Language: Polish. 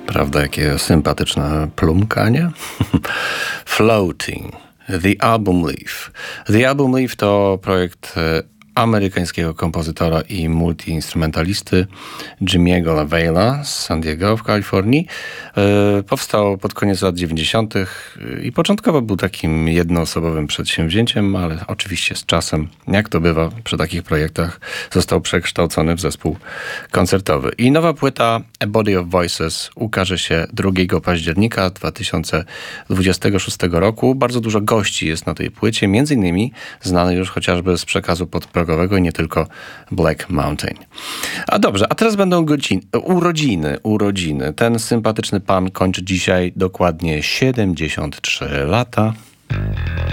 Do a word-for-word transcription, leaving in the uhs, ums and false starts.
Prawda, jakie sympatyczne plumkanie? Floating. The Album Leaf. The Album Leaf to projekt amerykańskiego kompozytora i multiinstrumentalisty Jimmy'ego LaVeyla z San Diego w Kalifornii. E, powstał pod koniec lat dziewięćdziesiątych i początkowo był takim jednoosobowym przedsięwzięciem, ale oczywiście z czasem, jak to bywa przy takich projektach, został przekształcony w zespół koncertowy. I nowa płyta A Body of Voices ukaże się drugiego października dwa tysiące dwudziestego szóstego roku. Bardzo dużo gości jest na tej płycie, między innymi znany już chociażby z przekazu podprogramowego i nie tylko Black Mountain. A dobrze, a teraz będą godzin, urodziny, urodziny. Ten sympatyczny pan kończy dzisiaj dokładnie siedemdziesiąt trzy lata.